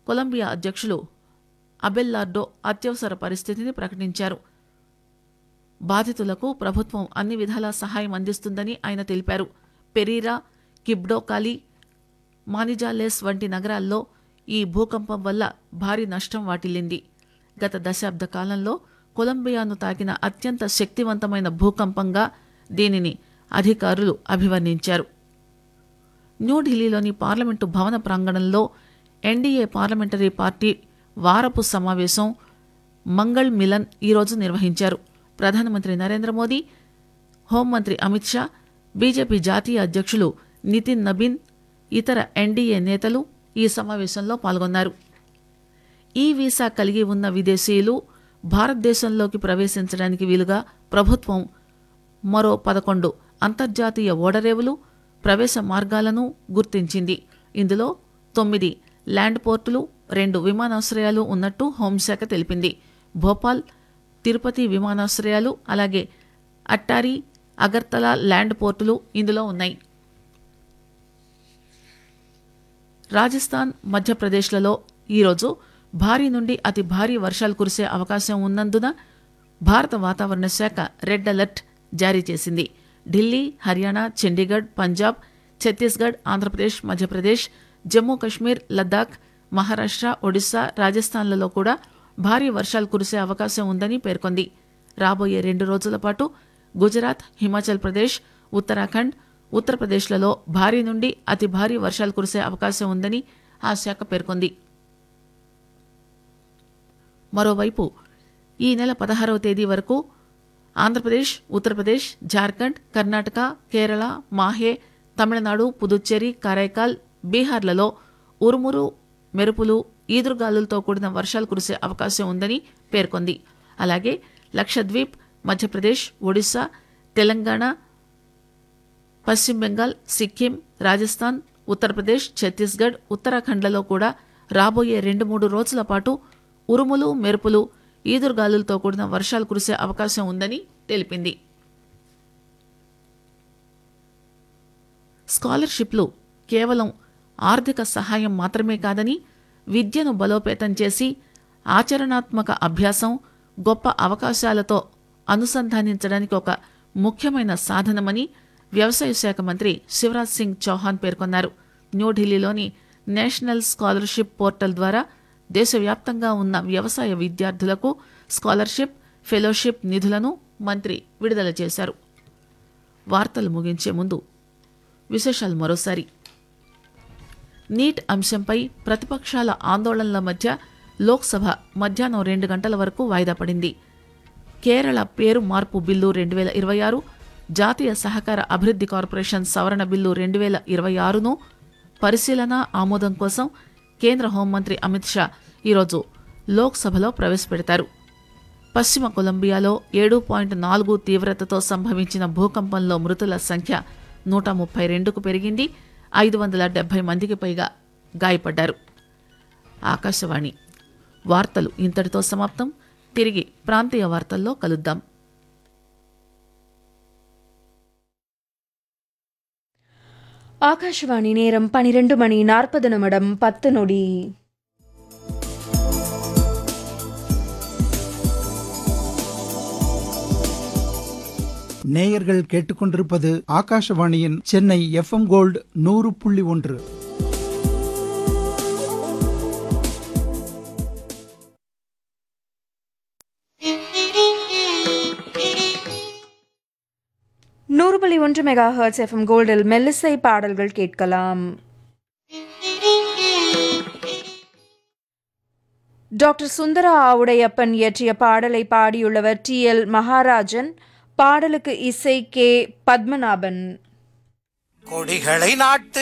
Colombia అధ్యక్షులు అబెల్లార్డో అత్యవసర పరిస్థితిని ప్రకటించారు. బాధితులకు ప్రభుత్వం అన్ని విధాలా సహాయం అందిస్తుందని ఆయన తెలిపారు. పెరీరా, కిబ్డోకాలి, మానిజాలేస్ వంటి నగరాల్లో ఈ భూకంపం వల్ల భారీ నష్టం వాటిల్లింది. గత దశాబ్ద కాలంలో కొలంబియాను తాకిన అత్యంత శక్తివంతమైన భూకంపంగా దీనిని అధికారులు అభివర్ణించారు. న్యూఢిల్లీలోని పార్లమెంటు భవన ప్రాంగణంలో ఎన్డీఏ పార్లమెంటరీ పార్టీ వారపు సమావేశం మంగళ్ మిలన్ ఈరోజు నిర్వహించారు. ప్రధానమంత్రి నరేంద్ర మోదీ, హోంమంత్రి అమిత్ షా, బీజేపీ జాతీయ అధ్యక్షులు నితిన్ నబీన్, ఇతర ఎన్డీఏ నేతలు ఈ సమావేశంలో పాల్గొన్నారు. ఈ వీసా కలిగి ఉన్న విదేశీయులు భారతదేశంలోకి ప్రవేశించడానికి వీలుగా ప్రభుత్వం మరో 11 అంతర్జాతీయ ఓడరేవులు, ప్రవేశ మార్గాలను గుర్తించింది. ఇందులో 9 ల్యాండ్ పోర్టులు, 2 విమానాశ్రయాలు ఉన్నట్టు హోంశాఖ తెలిపింది. భోపాల్, తిరుపతి విమానాశ్రయాలు, అలాగే అట్టారీ, అగర్తలా ల్యాండ్ పోర్టులు ఇందులో ఉన్నాయి. రాజస్థాన్, మధ్యప్రదేశ్లలో ఈరోజు భారీ నుండి అతి భారీ వర్షాలు కురిసే అవకాశం ఉన్నందున భారత వాతావరణ శాఖ రెడ్ అలర్ట్ జారీ చేసింది. ఢిల్లీ, హర్యానా, చండీగఢ్, పంజాబ్, ఛత్తీస్గఢ్, ఆంధ్రప్రదేశ్, మధ్యప్రదేశ్, జమ్మూ కశ్మీర్, లద్దాఖ్, మహారాష్ట్ర, ఒడిశా, రాజస్థాన్లలో కూడా భారీ వర్షాలు కురిసే అవకాశం ఉందని పేర్కొంది. రాబోయే 2 రోజుల పాటు గుజరాత్, హిమాచల్ ప్రదేశ్, ఉత్తరాఖండ్, ఉత్తరప్రదేశ్లలో భారీ నుండి అతి భారీ వర్షాలు కురిసే అవకాశం ఉందని ఆ శాఖ పేర్కొంది. మరోవైపు ఈ నెల 16వ తేదీ వరకు ఆంధ్రప్రదేశ్, ఉత్తరప్రదేశ్, జార్ఖండ్, కర్ణాటక, కేరళ, మాహే, తమిళనాడు, పుదుచ్చేరి, కరైకాల్, బీహార్లలో ఉరుములు, మెరుపులు, ఈదురుగాలులతో కూడిన వర్షాలు కురిసే అవకాశం ఉందని పేర్కొంది. అలాగే లక్షద్వీప్, మధ్యప్రదేశ్, ఒడిశా, తెలంగాణ, పశ్చిమ బెంగాల్, సిక్కిం, రాజస్థాన్, ఉత్తరప్రదేశ్, ఛత్తీస్గఢ్, ఉత్తరాఖండ్లలో కూడా రాబోయే 2-3 రోజుల పాటు ఉరుములు, మెరుపులు, ఈదురుగాలులతో కూడిన వర్షాలు కురిసే అవకాశం ఉందని తెలిపింది. స్కాలర్షిప్లు కేవలం ఆర్థిక సహాయం మాత్రమే కాదని, విద్యను బలోపేతం చేసి ఆచరణాత్మక అభ్యాసం, గొప్ప అవకాశాలతో అనుసంధానించడానికి ఒక ముఖ్యమైన సాధనమని వ్యవసాయ శాఖ మంత్రి శివరాజ్ సింగ్ చౌహాన్ పేర్కొన్నారు. న్యూఢిల్లీలోని నేషనల్ స్కాలర్షిప్ పోర్టల్ ద్వారా దేశవ్యాప్తంగా ఉన్న వ్యవసాయ విద్యార్థులకు స్కాలర్షిప్, ఫెలోషిప్ నిధులను మంత్రి విడుదల చేశారు. వార్తలు ముగించే ముందు విశేషాలు మరోసారి. నీట్ అంశంపై ప్రతిపక్షాల ఆందోళనల మధ్య లోక్సభ మధ్యాహ్నం 2 గంటల వరకు వాయిదా పడింది. కేరళ పేరు మార్పు బిల్లు 2026, జాతీయ సహకార అభివృద్ధి కార్పొరేషన్ సవరణ బిల్లు 2026ను పరిశీలన, ఆమోదం కోసం కేంద్ర హోంమంత్రి అమిత్ షా ఈరోజు లోక్సభలో ప్రవేశపెడతారు. పశ్చిమ కొలంబియాలో 7.4 తీవ్రతతో సంభవించిన భూకంపంలో మృతుల సంఖ్య 132కు పెరిగింది. 570 మందికి పైగా గాయపడ్డారు. ఆకాశవాణి వార్తలు ఇంతటితో సమాప్తం. తిరిగి ప్రాంతీయ వార్తల్లో కలుద్దాం. ஆகாஷவாணி நேரம் 12:40 நேயர்கள் கேட்டுக்கொண்டிருப்பது ஆகாஷவாணியின் Chennai FM gold 100.1. Mega FM கோல்டில் மெல்லிசை பாடல்கள் கேட்கலாம். டாக்டர் சுந்தரா ஆவுடையப்பன் இயற்றிய பாடலை பாடியுள்ளவர் TL மகாராஜன். பாடலுக்கு இசை K. பத்மநாபன். கொடிகளை நாட்டு